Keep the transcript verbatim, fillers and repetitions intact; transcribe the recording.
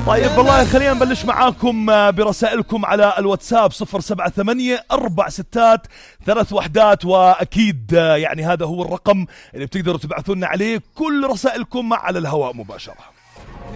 طيب والله خلينا نبلش معاكم برسائلكم على الواتساب صفر سبعة ثمانية أربع ستات ثلاث وحدات، وأكيد يعني هذا هو الرقم اللي بتقدروا تبعثونا عليه كل رسائلكم على الهواء مباشرة.